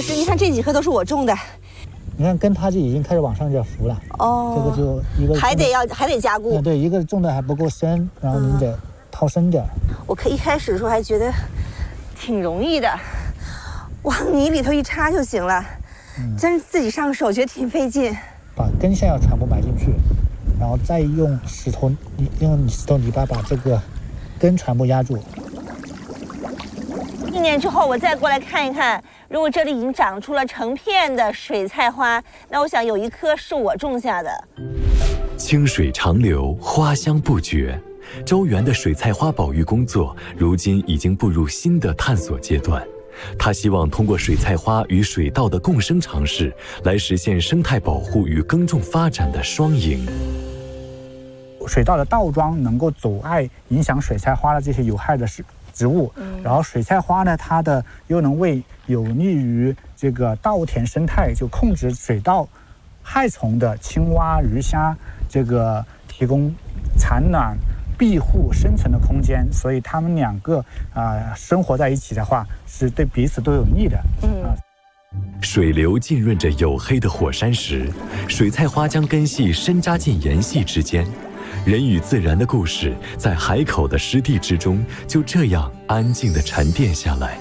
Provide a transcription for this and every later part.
老师，你看这几棵都是我种的。 你看根它就已经开始往上这浮了。 哦， 这个就一个还得加固。 对，一个种的还不够深，然后你得掏深点。 我一开始的时候还觉得挺容易的，往泥里头一插就行了。真自己上手觉得挺费劲。 把根线要全部埋进去，然后再用石头泥巴把这个根全部压住。 1年之后我再过来看一看，如果这里已经长出了成片的水菜花，那我想有一棵是我种下的。 清水长流，花香不绝。周园的水菜花保育工作如今已经步入新的探索阶段。他希望通过水菜花与水稻的共生尝试，来实现生态保护与耕种发展的双赢。 水稻的倒桩能够阻碍影响水菜花的这些有害的植物，然后水菜花呢，它的又能有利于这个稻田生态，就控制水稻害虫的青蛙、鱼虾，这个提供产卵、庇护、生存的空间，所以它们两个生活在一起的话，是对彼此都有利的。 水流浸润着黝黑的火山石，水菜花将根系深扎进岩隙之间。人与自然的故事，在海口的湿地之中，就这样安静地沉淀下来。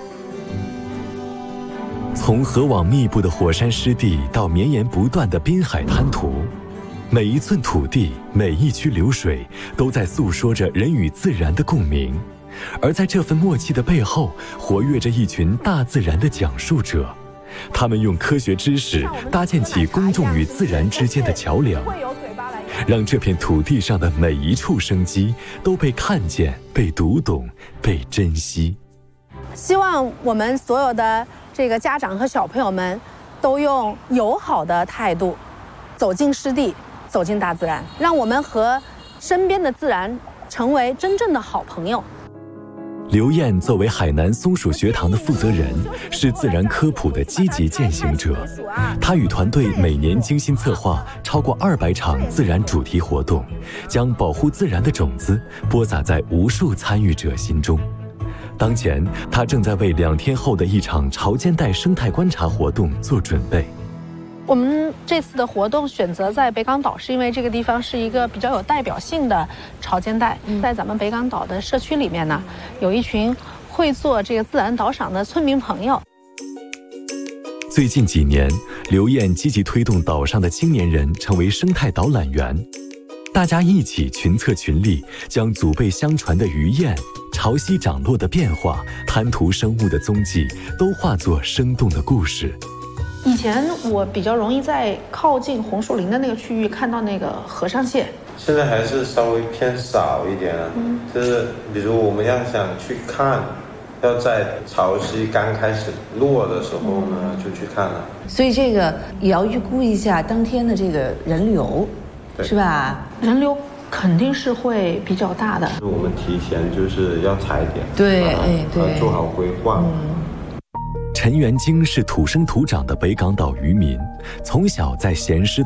从河网密布的火山湿地到绵延不断的滨海滩涂，每一寸土地，每一曲流水，都在诉说着人与自然的共鸣。而在这份默契的背后，活跃着一群大自然的讲述者，他们用科学知识搭建起公众与自然之间的桥梁，让这片土地上的每一处生机都被看见、被读懂、被珍惜。 希望我们所有的这个家长和小朋友们都用友好的态度走进湿地，走进大自然，让我们和身边的自然成为真正的好朋友。 刘燕作为海南松鼠学堂的负责人，是自然科普的积极践行者。她与团队每年精心策划超过200场自然主题活动，将保护自然的种子播撒在无数参与者心中。当前，她正在为2天后的一场潮间带生态观察活动做准备。 我们这次的活动选择在北港岛，是因为这个地方是一个比较有代表性的潮间带。在咱们北港岛的社区里面呢，有一群会做这个自然导赏的村民朋友。 最近几年，刘燕积极推动岛上的青年人成为生态导览员，大家一起群策群力，将祖辈相传的鱼雁、潮汐涨落的变化、滩涂生物的踪迹，都化作生动的故事。 以前我比较容易在靠近红树林的那个区域看到那个和尚蟹， 现在还是稍微偏少一点了。就是比如我们要想去看，要在潮汐刚开始落的时候呢，就去看了。 所以这个也要预估一下当天的这个人流，是吧？ 人流肯定是会比较大的。 我们提前就是要踩点， 对， 做好规划。 陈元京是土生土长的北港岛渔民，从小在咸湿